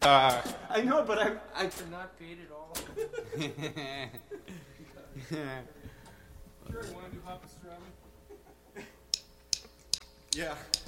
I know, but I You're not paid at all. Sure, you want to do hop pastrami? yeah.